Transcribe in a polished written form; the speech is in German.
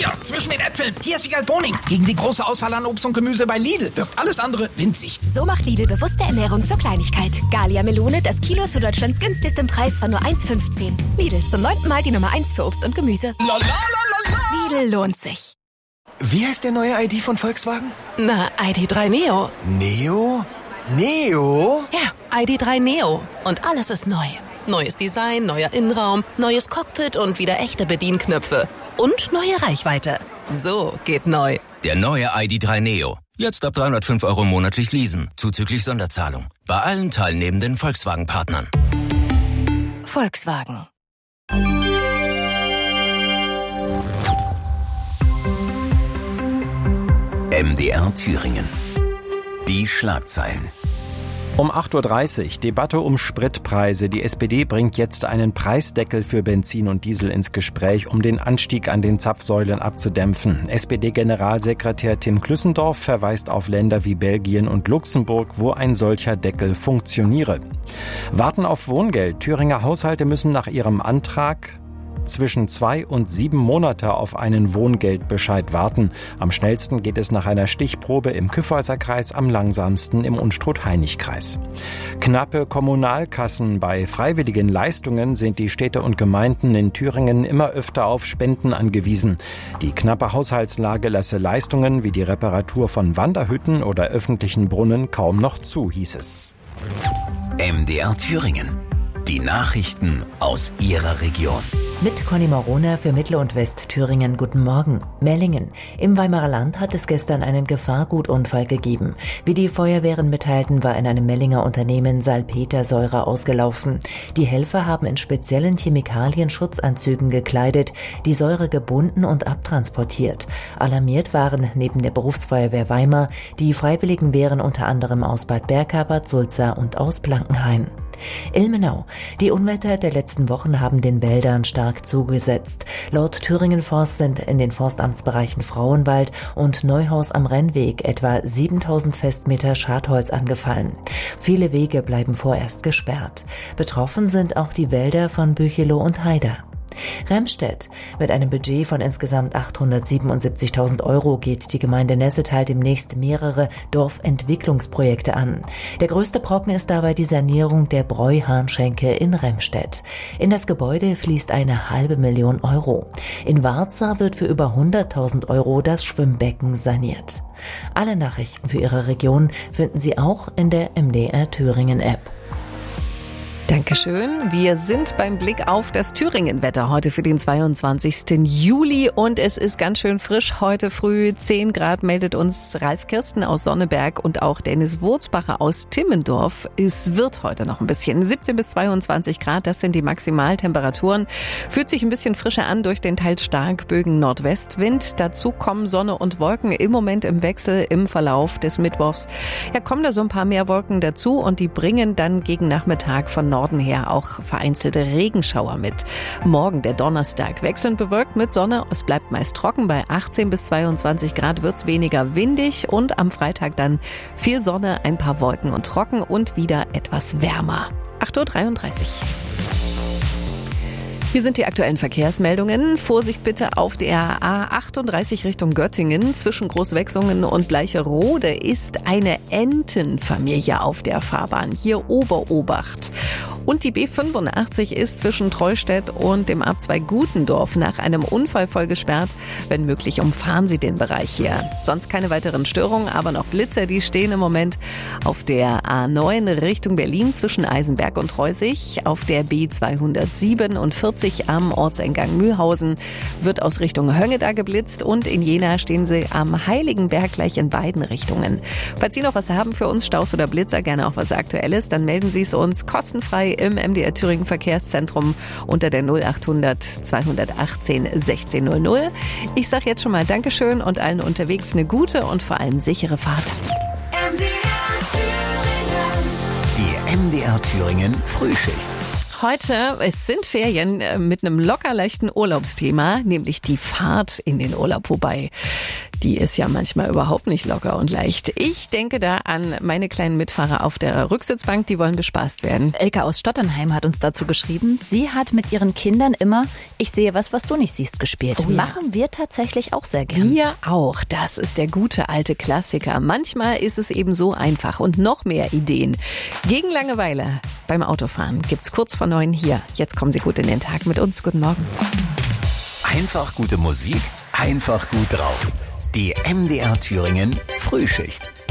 Hier, zwischen den Äpfeln. Hier ist Wiegald Boning. Gegen die große Auswahl an Obst und Gemüse bei Lidl wirkt alles andere winzig. So macht Lidl bewusste Ernährung zur Kleinigkeit. Gallia Melone, das Kilo zu Deutschlands günstigstem Preis von nur 1,15. Lidl, zum 9. Mal die Nummer 1 für Obst und Gemüse. Lidl lohnt sich. Wie heißt der neue ID von Volkswagen? Na, ID.3 Neo. Neo? Neo? Ja, ID.3 Neo. Und alles ist neu. Neues Design, neuer Innenraum, neues Cockpit und wieder echte Bedienknöpfe. Und neue Reichweite. So geht neu. Der neue ID.3 Neo. Jetzt ab 305 € monatlich leasen, zuzüglich Sonderzahlung. Bei allen teilnehmenden Volkswagen-Partnern. Volkswagen. MDR Thüringen. Die Schlagzeilen. Um 8.30 Uhr, Debatte um Spritpreise. Die SPD bringt jetzt einen Preisdeckel für Benzin und Diesel ins Gespräch, um den Anstieg an den Zapfsäulen abzudämpfen. SPD-Generalsekretär Tim Klüssendorf verweist auf Länder wie Belgien und Luxemburg, wo ein solcher Deckel funktioniere. Warten auf Wohngeld. Thüringer Haushalte müssen nach ihrem Antrag zwischen 2 und 7 Monate auf einen Wohngeldbescheid warten. Am schnellsten geht es nach einer Stichprobe im Kyffhäuserkreis, am langsamsten im Unstrut-Heinig-Kreis. Knappe Kommunalkassen. Bei freiwilligen Leistungen sind die Städte und Gemeinden in Thüringen immer öfter auf Spenden angewiesen. Die knappe Haushaltslage lasse Leistungen wie die Reparatur von Wanderhütten oder öffentlichen Brunnen kaum noch zu, hieß es. MDR Thüringen. Die Nachrichten aus Ihrer Region. Mit Conny Morona für Mittel- und Westthüringen. Guten Morgen. Mellingen. Im Weimarer Land hat es gestern einen Gefahrgutunfall gegeben. Wie die Feuerwehren mitteilten, war in einem Mellinger Unternehmen Salpetersäure ausgelaufen. Die Helfer haben in speziellen Chemikalien-Schutzanzügen gekleidet, die Säure gebunden und abtransportiert. Alarmiert waren neben der Berufsfeuerwehr Weimar die Freiwilligen Wehren unter anderem aus Bad Bergkaper, Sulza und aus Blankenhain. Ilmenau. Die Unwetter der letzten Wochen haben den Wäldern stark zugesetzt. Laut Thüringen Forst sind in den Forstamtsbereichen Frauenwald und Neuhaus am Rennweg etwa 7000 Festmeter Schadholz angefallen. Viele Wege bleiben vorerst gesperrt. Betroffen sind auch die Wälder von Büchelow und Haider. Remstedt. Mit einem Budget von insgesamt 877.000 € geht die Gemeinde Nessetal demnächst mehrere Dorfentwicklungsprojekte an. Der größte Brocken ist dabei die Sanierung der Bräuhahnschenke in Remstedt. In das Gebäude fließt 500.000 €. In Warza wird für über 100.000 € das Schwimmbecken saniert. Alle Nachrichten für Ihre Region finden Sie auch in der MDR Thüringen App. Dankeschön. Wir sind beim Blick auf das Thüringen-Wetter heute für den 22. Juli und es ist ganz schön frisch. Heute früh 10 Grad meldet uns Ralf Kirsten aus Sonneberg und auch Dennis Wurzbacher aus Timmendorf. Es wird heute noch ein bisschen 17 bis 22 Grad, das sind die Maximaltemperaturen. Fühlt sich ein bisschen frischer an durch den teils stark böigen Nordwestwind. Dazu kommen Sonne und Wolken im Moment im Wechsel im Verlauf des Mittwochs. Ja, kommen da so ein paar mehr Wolken dazu und die bringen dann gegen Nachmittag von Norden her auch vereinzelte Regenschauer mit. Morgen, der Donnerstag, wechselnd bewölkt mit Sonne. Es bleibt meist trocken. Bei 18 bis 22 Grad wird's weniger windig und am Freitag dann viel Sonne, ein paar Wolken und trocken und wieder etwas wärmer. 8.33 Uhr. Hier sind die aktuellen Verkehrsmeldungen. Vorsicht bitte auf der A38 Richtung Göttingen. Zwischen Großwechsungen und Bleicherode ist eine Entenfamilie auf der Fahrbahn. Hier Obacht. Und die B85 ist zwischen Trollstedt und dem A2 Gutendorf nach einem Unfall voll gesperrt. Wenn möglich, umfahren Sie den Bereich hier. Sonst keine weiteren Störungen, aber noch Blitzer, die stehen im Moment auf der A9 Richtung Berlin zwischen Eisenberg und Treusig. Auf der B247 am Ortseingang Mühlhausen wird aus Richtung Höngeda geblitzt und in Jena stehen Sie am Heiligenberg gleich in beiden Richtungen. Falls Sie noch was haben für uns, Staus oder Blitzer, gerne auch was Aktuelles, dann melden Sie es uns kostenfrei im MDR Thüringen Verkehrszentrum unter der 0800 218 1600. Ich sage jetzt schon mal Dankeschön und allen unterwegs eine gute und vor allem sichere Fahrt. Die MDR Thüringen Frühschicht. Heute, es sind Ferien mit einem locker leichten Urlaubsthema, nämlich die Fahrt in den Urlaub. Wobei die ist ja manchmal überhaupt nicht locker und leicht. Ich denke da an meine kleinen Mitfahrer auf der Rücksitzbank, die wollen bespaßt werden. Elke aus Stotternheim hat uns dazu geschrieben, sie hat mit ihren Kindern immer Ich sehe was du nicht siehst gespielt. Oh ja. Machen wir tatsächlich auch sehr gerne. Wir auch. Das ist der gute alte Klassiker. Manchmal ist es eben so einfach und noch mehr Ideen. Gegen Langeweile beim Autofahren gibt's kurz vor 9 hier. Jetzt kommen Sie gut in den Tag mit uns. Guten Morgen. Einfach gute Musik, einfach gut drauf. Die MDR Thüringen Frühschicht.